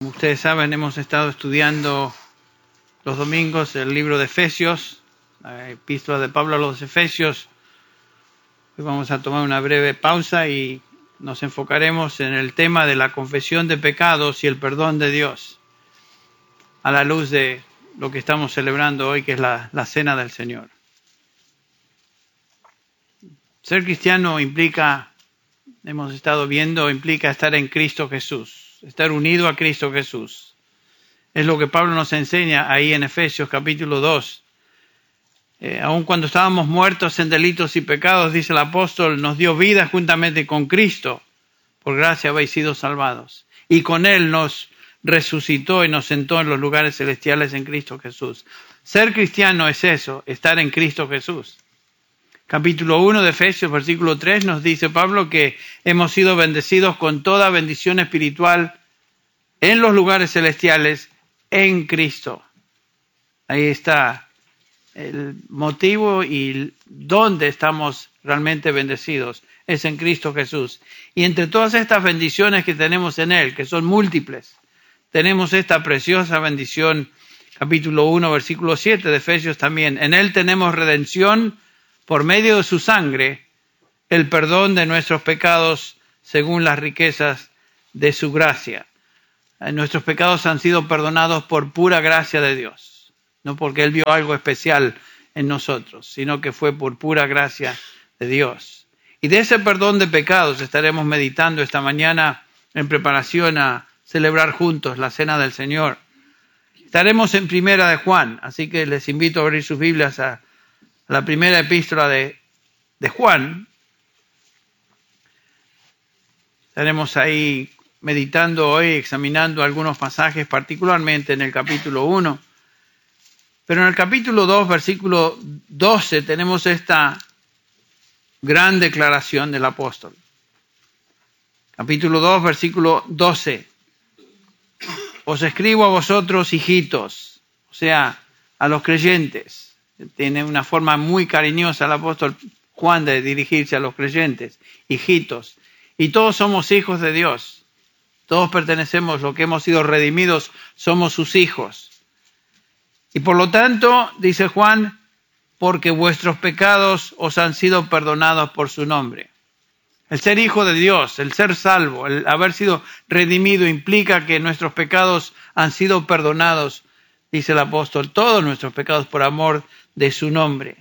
Como ustedes saben, hemos estado estudiando los domingos el libro de Efesios, la epístola de Pablo a los Efesios. Hoy vamos a tomar una breve pausa y nos enfocaremos en el tema de la confesión de pecados y el perdón de Dios, a la luz de lo que estamos celebrando hoy, que es la Cena del Señor. Ser cristiano implica estar en Cristo Jesús, estar unido a Cristo Jesús. Es lo que Pablo nos enseña ahí en Efesios capítulo 2. Aun cuando estábamos muertos en delitos y pecados, dice el apóstol, nos dio vida juntamente con Cristo. Por gracia habéis sido salvados. Y con Él nos resucitó y nos sentó en los lugares celestiales en Cristo Jesús. Ser cristiano es eso, estar en Cristo Jesús. Capítulo 1 de Efesios, versículo 3, nos dice Pablo que hemos sido bendecidos con toda bendición espiritual en los lugares celestiales en Cristo. Ahí está el motivo y dónde estamos realmente bendecidos. Es en Cristo Jesús. Y entre todas estas bendiciones que tenemos en Él, que son múltiples, tenemos esta preciosa bendición, capítulo 1, versículo 7 de Efesios también. En Él tenemos redención por medio de su sangre, el perdón de nuestros pecados según las riquezas de su gracia. Nuestros pecados han sido perdonados por pura gracia de Dios, no porque Él vio algo especial en nosotros, sino que fue por pura gracia de Dios. Y de ese perdón de pecados estaremos meditando esta mañana en preparación a celebrar juntos la Cena del Señor. Estaremos en Primera de Juan, así que les invito a abrir sus Biblias a la primera epístola de Juan. Estaremos ahí meditando hoy, examinando algunos pasajes, particularmente en el capítulo 1. Pero en el capítulo 2, versículo 12, tenemos esta gran declaración del apóstol. Capítulo 2, versículo 12. Os escribo a vosotros, hijitos, o sea, a los creyentes. Tiene una forma muy cariñosa el apóstol Juan de dirigirse a los creyentes, hijitos. Y todos somos hijos de Dios. Todos pertenecemos, lo que hemos sido redimidos, somos sus hijos. Y por lo tanto, dice Juan, porque vuestros pecados os han sido perdonados por su nombre. El ser hijo de Dios, el ser salvo, el haber sido redimido implica que nuestros pecados han sido perdonados, dice el apóstol, todos nuestros pecados por amor de su nombre.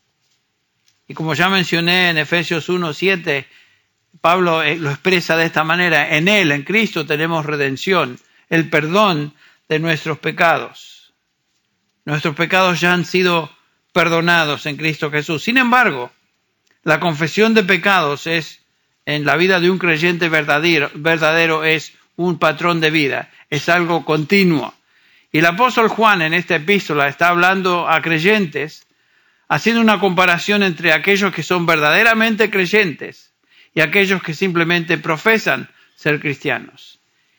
Y como ya mencioné en Efesios 1:7, Pablo lo expresa de esta manera: en Él, en Cristo, tenemos redención, el perdón de nuestros pecados. Nuestros pecados ya han sido perdonados en Cristo Jesús. Sin embargo, la confesión de pecados en la vida de un creyente verdadero es un patrón de vida, es algo continuo. Y el apóstol Juan en esta epístola está hablando a creyentes, haciendo una comparación entre aquellos que son verdaderamente creyentes y aquellos que simplemente profesan ser cristianos.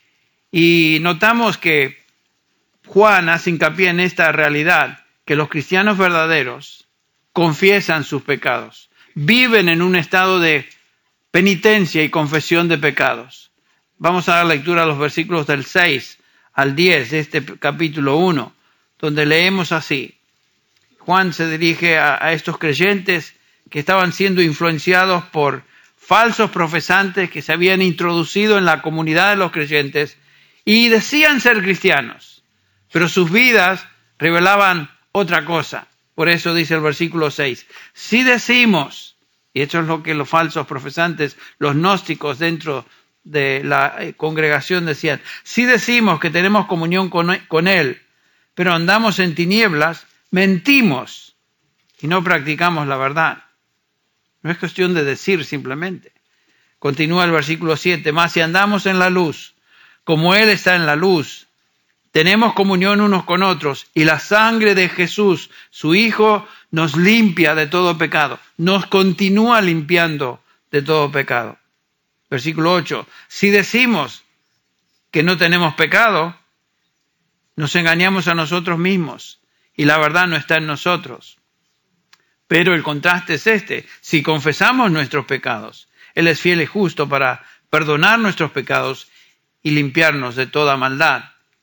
Y notamos que Juan hace hincapié en esta realidad, que los cristianos verdaderos confiesan sus pecados, viven en un estado de penitencia y confesión de pecados. Vamos a dar lectura a los versículos del 6 al 10 de este capítulo 1, donde leemos así. Juan se dirige a estos creyentes que estaban siendo influenciados por falsos profesantes que se habían introducido en la comunidad de los creyentes y decían ser cristianos, pero sus vidas revelaban otra cosa. Por eso dice el versículo 6, si decimos, y esto es lo que los falsos profesantes, los gnósticos dentro de la congregación decían, si decimos que tenemos comunión con Él, pero andamos en tinieblas, mentimos y no practicamos la verdad. No es cuestión de decir simplemente. Continúa el versículo 7, mas si andamos en la luz, como Él está en la luz, tenemos comunión unos con otros y la sangre de Jesús, su Hijo, nos limpia de todo pecado, nos continúa limpiando de todo pecado. Versículo 8, si decimos que no tenemos pecado, nos engañamos a nosotros mismos y la verdad no está en nosotros. Pero el contraste es este, si confesamos nuestros pecados, Él es fiel y justo para perdonar nuestros pecados y limpiarnos de toda maldad.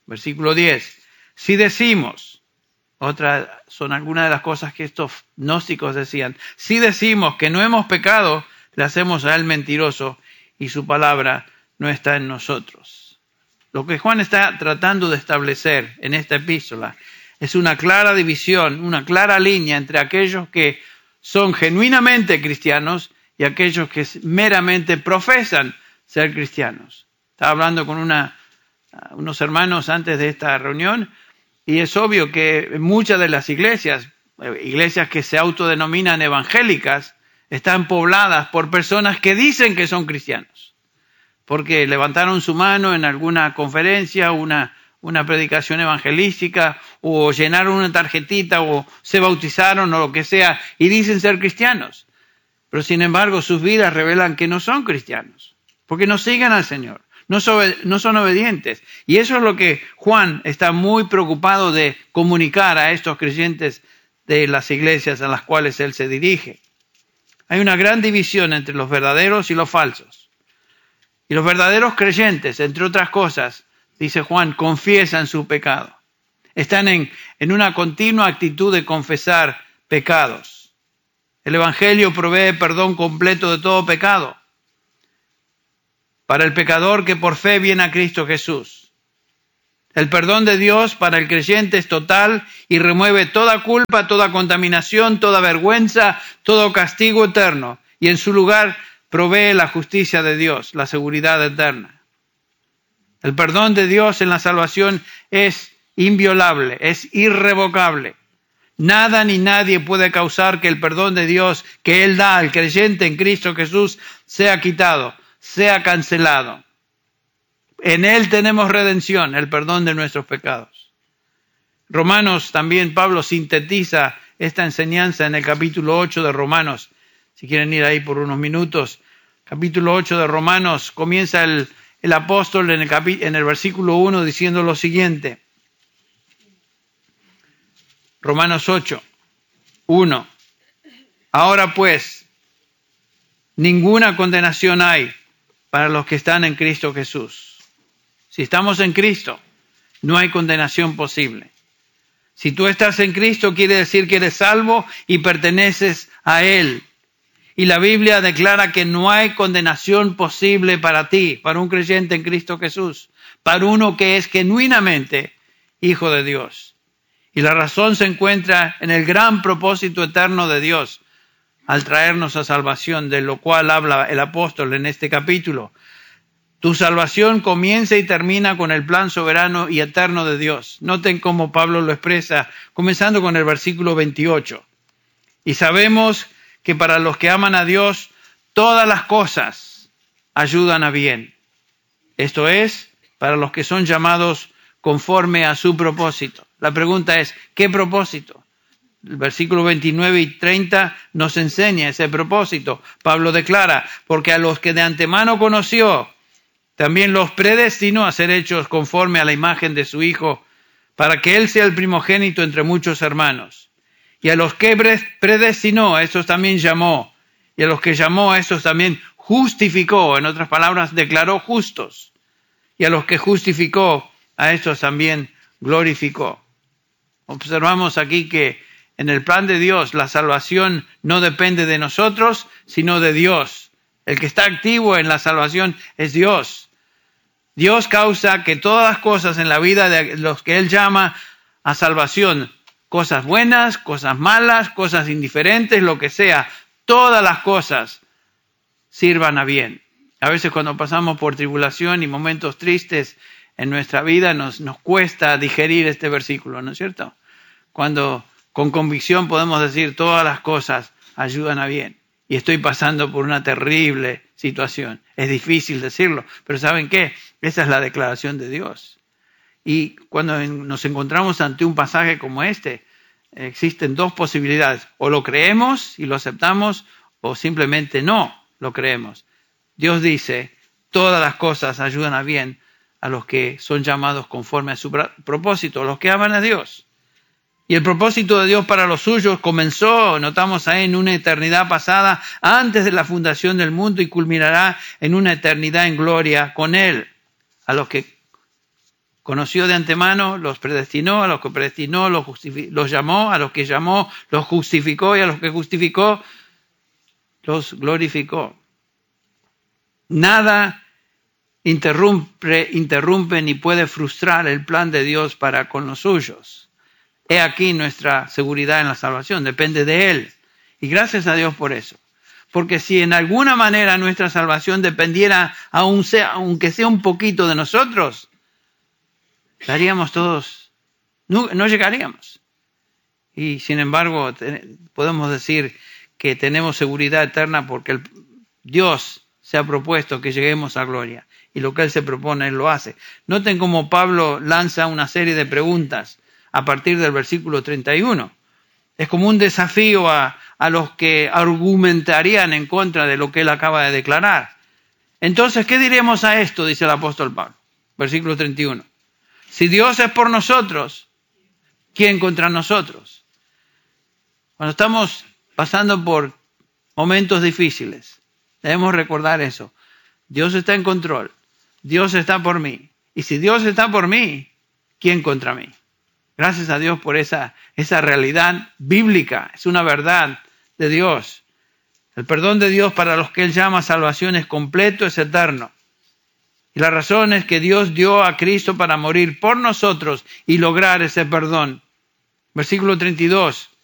Versículo 10. Si decimos, son algunas de las cosas que estos gnósticos decían, si decimos que no hemos pecado, le hacemos a él mentiroso y su palabra no está en nosotros. Lo que Juan está tratando de establecer en esta epístola es una clara división, una clara línea entre aquellos que son genuinamente cristianos y aquellos que meramente profesan ser cristianos. Estaba hablando con unos hermanos antes de esta reunión y es obvio que muchas de las iglesias que se autodenominan evangélicas, están pobladas por personas que dicen que son cristianos, porque levantaron su mano en alguna conferencia, una predicación evangelística, o llenaron una tarjetita, o se bautizaron, o lo que sea, y dicen ser cristianos. Pero sin embargo, sus vidas revelan que no son cristianos, porque no siguen al Señor, no son obedientes. Y eso es lo que Juan está muy preocupado de comunicar a estos creyentes de las iglesias a las cuales él se dirige. Hay una gran división entre los verdaderos y los falsos. Y los verdaderos creyentes, entre otras cosas, dice Juan, confiesan su pecado. Están en una continua actitud de confesar pecados. El Evangelio provee perdón completo de todo pecado para el pecador que por fe viene a Cristo Jesús. El perdón de Dios para el creyente es total y remueve toda culpa, toda contaminación, toda vergüenza, todo castigo eterno. Y en su lugar provee la justicia de Dios, la seguridad eterna. El perdón de Dios en la salvación es inviolable, es irrevocable. Nada ni nadie puede causar que el perdón de Dios que Él da al creyente en Cristo Jesús sea quitado, sea cancelado. En Él tenemos redención, el perdón de nuestros pecados. Romanos, también Pablo sintetiza esta enseñanza en el capítulo 8 de Romanos. Si quieren ir ahí por unos minutos. Capítulo 8 de Romanos, comienza el apóstol en el versículo 1 diciendo lo siguiente. Romanos 8, 1. Ahora pues, ninguna condenación hay para los que están en Cristo Jesús. Si estamos en Cristo, no hay condenación posible. Si tú estás en Cristo, quiere decir que eres salvo y perteneces a Él. Y la Biblia declara que no hay condenación posible para ti, para un creyente en Cristo Jesús, para uno que es genuinamente hijo de Dios. Y la razón se encuentra en el gran propósito eterno de Dios al traernos a salvación, de lo cual habla el apóstol en este capítulo. Tu salvación comienza y termina con el plan soberano y eterno de Dios. Noten cómo Pablo lo expresa, comenzando con el versículo 28. Y sabemos que para los que aman a Dios, todas las cosas ayudan a bien. Esto es, para los que son llamados conforme a su propósito. La pregunta es, ¿qué propósito? El versículo 29 y 30 nos enseña ese propósito. Pablo declara, porque a los que de antemano conoció, también los predestinó a ser hechos conforme a la imagen de su Hijo, para que Él sea el primogénito entre muchos hermanos. Y a los que predestinó, a estos también llamó. Y a los que llamó, a estos también justificó. En otras palabras, declaró justos. Y a los que justificó, a estos también glorificó. Observamos aquí que en el plan de Dios, la salvación no depende de nosotros, sino de Dios. El que está activo en la salvación es Dios. Dios causa que todas las cosas en la vida de los que Él llama a salvación, cosas buenas, cosas malas, cosas indiferentes, lo que sea, todas las cosas sirvan a bien. A veces cuando pasamos por tribulación y momentos tristes en nuestra vida nos cuesta digerir este versículo, ¿no es cierto? Cuando con convicción podemos decir todas las cosas ayudan a bien. Y estoy pasando por una terrible situación. Es difícil decirlo, pero ¿saben qué? Esa es la declaración de Dios. Y cuando nos encontramos ante un pasaje como este, existen dos posibilidades. O lo creemos y lo aceptamos, o simplemente no lo creemos. Dios dice, todas las cosas ayudan a bien a los que son llamados conforme a su propósito, a los que aman a Dios. Y el propósito de Dios para los suyos comenzó, notamos ahí, en una eternidad pasada, antes de la fundación del mundo, y culminará en una eternidad en gloria con Él. A los que Conoció de antemano, los predestinó, a los que predestinó, los llamó, a los que llamó, los justificó y a los que justificó, los glorificó. Nada interrumpe ni puede frustrar el plan de Dios para con los suyos. He aquí nuestra seguridad en la salvación, depende de Él. Y gracias a Dios por eso. Porque si en alguna manera nuestra salvación dependiera, aunque sea un poquito de nosotros, estaríamos todos, no llegaríamos. Y sin embargo, podemos decir que tenemos seguridad eterna porque Dios se ha propuesto que lleguemos a gloria. Y lo que Él se propone, Él lo hace. Noten cómo Pablo lanza una serie de preguntas a partir del versículo 31. Es como un desafío a los que argumentarían en contra de lo que él acaba de declarar. Entonces, ¿qué diremos a esto? Dice el apóstol Pablo. Versículo 31. Si Dios es por nosotros, ¿quién contra nosotros? Cuando estamos pasando por momentos difíciles, debemos recordar eso. Dios está en control. Dios está por mí. Y si Dios está por mí, ¿quién contra mí? Gracias a Dios por esa realidad bíblica. Es una verdad de Dios. El perdón de Dios para los que Él llama salvación es completo, es eterno. Y la razón es que Dios dio a Cristo para morir por nosotros y lograr ese perdón. Versículo 32.